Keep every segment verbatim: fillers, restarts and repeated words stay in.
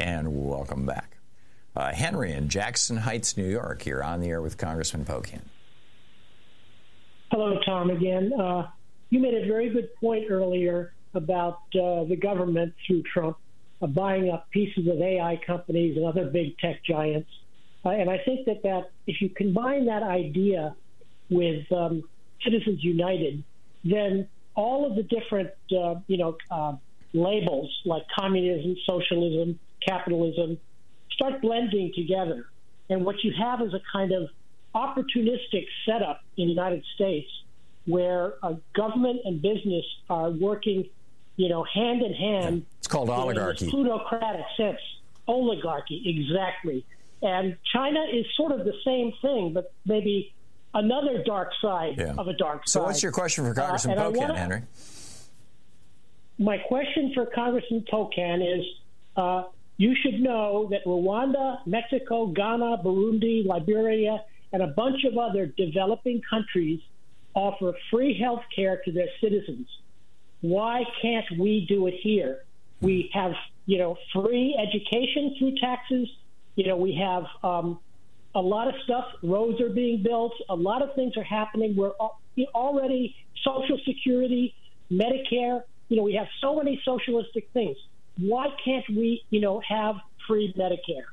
And welcome back. Uh, Henry in Jackson Heights, New York, you're on the air with Congressman Pocan. Hello, Tom, again. Uh, you made a very good point earlier about uh, the government, through Trump, uh, buying up pieces of A I companies and other big tech giants. Uh, and I think that, that if you combine that idea with um, Citizens United, then all of the different, uh, you know, uh, labels like communism, socialism, capitalism start blending together. And what you have is a kind of opportunistic setup in the United States where uh, government and business are working, you know, hand in hand. Yeah. It's called oligarchy. In a plutocratic sense. Oligarchy, exactly. And China is sort of the same thing, but maybe another dark side yeah. of a dark so side. So what's your question for Congressman uh, Pocan, wanna, Henry? My question for Congressman Pocan is, uh, you should know that Rwanda, Mexico, Ghana, Burundi, Liberia, and a bunch of other developing countries offer free health care to their citizens. Why can't we do it here? We have, you know, free education through taxes. You know, we have um, a lot of stuff. Roads are being built. A lot of things are happening. We're already Social Security, Medicare. You know, we have so many socialistic things. Why can't we, you know, have free Medicare?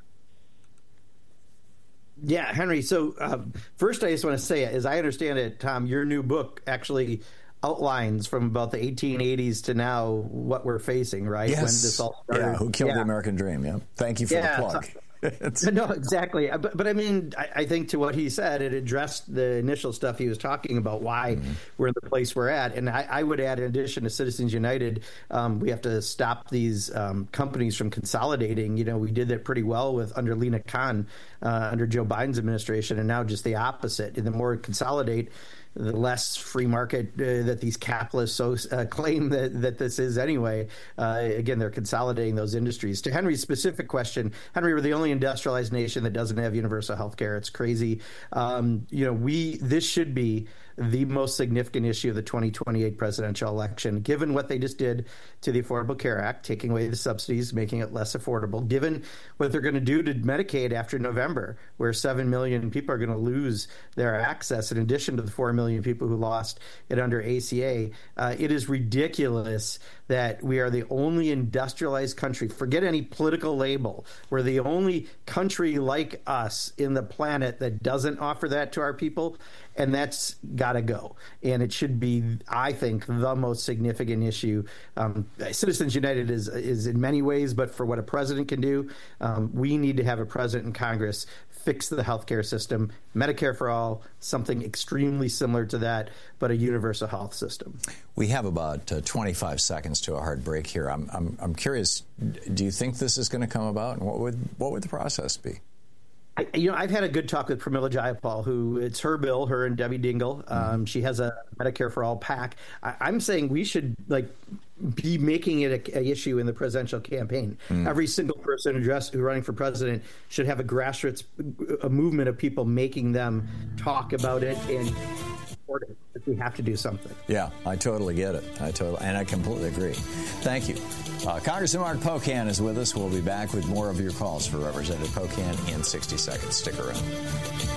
Yeah, Henry. So uh, first, I just want to say, as I understand it, Tom, your new book actually outlines from about the eighteen eighties to now what we're facing, right? Yes. When this all started. Yeah, who killed yeah. the American dream. Yeah. Thank you for yeah, the plug. So, no, exactly. But, but I mean, I, I think to what he said, it addressed the initial stuff he was talking about, why mm-hmm. we're in the place we're at. And I, I would add, in addition to Citizens United, um, we have to stop these um, companies from consolidating. You know, we did that pretty well with under Lina Khan, uh, under Joe Biden's administration, and now just the opposite. And the more we consolidate, the less free market uh, that these capitalists so uh, claim that, that this is anyway. Uh, again, they're consolidating those industries. To Henry's specific question, Henry, we're the only industrialized nation that doesn't have universal health care. It's crazy. Um, you know, we this should be the most significant issue of the twenty twenty-eight presidential election, given what they just did to the Affordable Care Act, taking away the subsidies, making it less affordable, given what they're going to do to Medicaid after November, where seven million people are going to lose their access, in addition to the four million people who lost it under A C A. Uh, it is ridiculous that we are the only industrialized country, forget any political label, we're the only country like us in the planet that doesn't offer that to our people. And that's got to go. And it should be, I think, the most significant issue. Um, Citizens United is is in many ways, but for what a president can do, um, we need to have a president in Congress fix the healthcare system, Medicare for all, something extremely similar to that, but a universal health system. We have about uh, twenty-five seconds to a hard break here. I'm, I'm, I'm curious, do you think this is going to come about? And what would, what would the process be? I, you know, I've had a good talk with Pramila Jayapal, who it's her bill, her and Debbie Dingell. Um, mm-hmm. She has a Medicare for All PAC. I, I'm saying we should like be making it a, a issue in the presidential campaign. Mm-hmm. Every single person who dress, who running for president should have a grassroots a movement of people making them talk about it and support it. If we have to do something. Yeah, I totally get it. I totally, and I completely agree. Thank you. Uh, Congressman Mark Pocan is with us. We'll be back with more of your calls for Representative Pocan in sixty seconds. Stick around.